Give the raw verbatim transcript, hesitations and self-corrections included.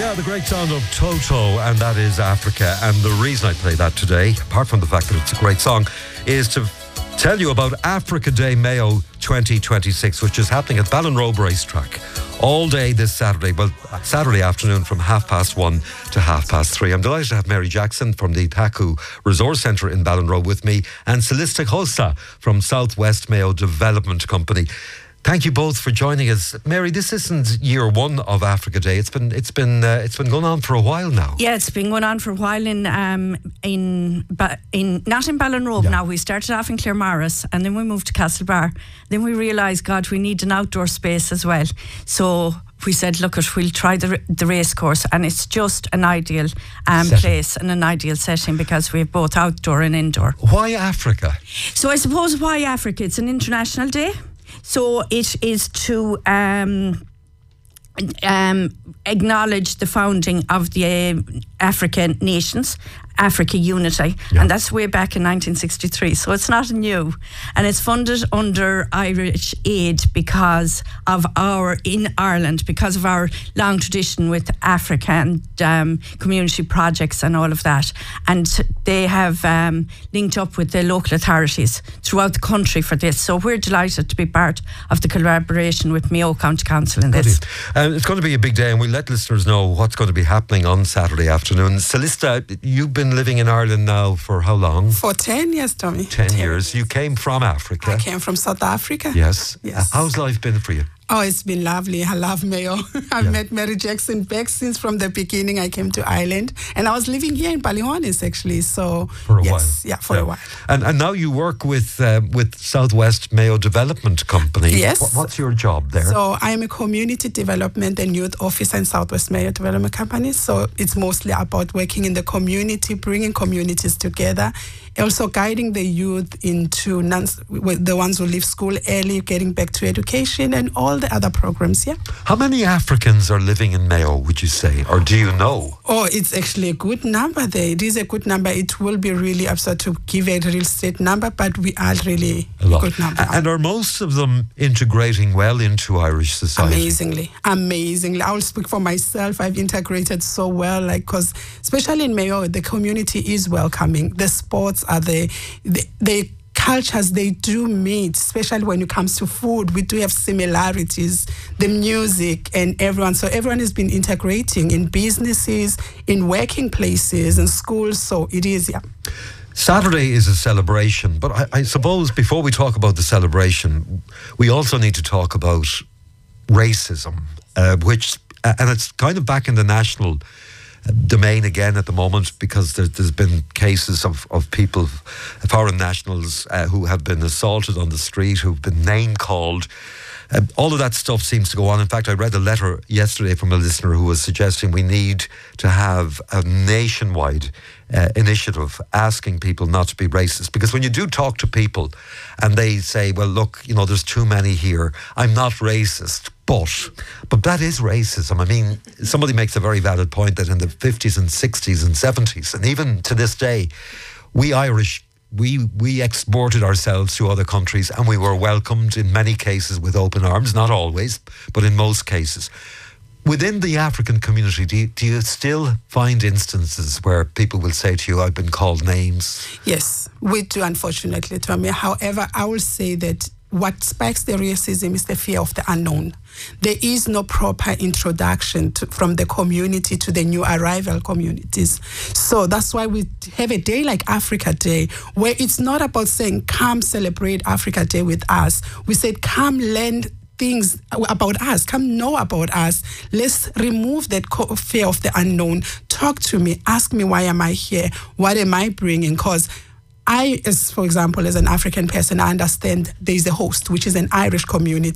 Yeah, the great sound of Toto, and that is Africa. And the reason I play that today, apart from the fact that it's a great song, is to tell you about Africa Day Mayo twenty twenty-six, which is happening at Ballinrobe Racetrack all day this Saturday, well, Saturday afternoon from half past one to half past three. I'm delighted to have Mary Jackson from the Taku Resource Centre in Ballinrobe with me, and Celeste Hossa from Southwest Mayo Development Company. Thank you both for joining us. Mary, this isn't year one of Africa Day. It's been it's been uh, it's been going on for a while now. Yeah, it's been going on for a while in um in in not in Ballinrobe yeah. now. We started off in Claremorris and then we moved to Castlebar. Then we realised, God, we need an outdoor space as well. So we said, look, it, we'll try the the race course, and it's just an ideal um, place and an ideal setting because we have both outdoor and indoor. Why Africa? So I suppose why Africa? It's an international day. So it is to um, um, acknowledge the founding of the uh, African nations, Africa Unity, yeah. and that's way back in nineteen sixty-three. So it's not new, and it's funded under Irish aid because of our in Ireland because of our long tradition with Africa and um, community projects and all of that. And they have um, linked up with the local authorities throughout the country for this. So we're delighted to be part of the collaboration with Mayo County Council in this. Um, it's going to be a big day, and we'll let listeners know what's going to be happening on Saturday afternoon. Celeste, you've been living in Ireland now for how long? For ten years, Tommy. Ten, ten years. You came from Africa. I came from South Africa. Yes. Yes. Uh, how's life been for you? Oh, it's been lovely. I love Mayo. I've yeah. met Mary Jackson back since from the beginning. I came to Ireland, and I was living here in Ballyhonnis actually. So for a yes, while, yeah, for yeah. a while. And and now you work with uh, with Southwest Mayo Development Company. Yes. What, what's your job there? So I am a community development and youth officer in Southwest Mayo Development Company. So it's mostly about working in the community, bringing communities together, also guiding the youth into non- the ones who leave school early, getting back to education, and all the other programs. Yeah. How many Africans are living in Mayo, would you say, or do you know? Oh, it's actually a good number there. It is a good number. It will be really absurd to give a real state number, but we are really a, a good number. And are most of them integrating well into Irish society? Amazingly, amazingly. I will speak for myself. I've integrated so well, like, because especially in Mayo, the community is welcoming. The sports are there. The, the cultures, they do meet, especially when it comes to food. We do have similarities, the music and everyone. So everyone has been integrating in businesses, in working places, in schools. So it is, yeah. Saturday is a celebration, but I, I suppose before we talk about the celebration, we also need to talk about racism, uh, which, uh, and it's kind of back in the national domain again at the moment because there, there's been cases of, of people, foreign nationals uh, who have been assaulted on the street, who've been name called. Uh, all of that stuff seems to go on. In fact, I read a letter yesterday from a listener who was suggesting we need to have a nationwide uh, initiative asking people not to be racist. Because when you do talk to people and they say, well, look, you know, there's too many here, I'm not racist, but, but that is racism. I mean, somebody makes a very valid point that in the fifties and sixties and seventies, and even to this day, we Irish We we exported ourselves to other countries and we were welcomed in many cases with open arms, not always, but in most cases. Within the African community, do you, do you still find instances where people will say to you, I've been called names? Yes, we do, unfortunately, Tommy. However, I will say that what spikes the racism is the fear of the unknown. There is no proper introduction to, from the community to the new arrival communities. So that's why we have a day like Africa Day, where it's not about saying, come celebrate Africa Day with us. We said, come learn things about us, come know about us. Let's remove that fear of the unknown. Talk to me, ask me, why am I here? What am I bringing? Because I, as for example, as an African person, I understand there is a host, which is an Irish community.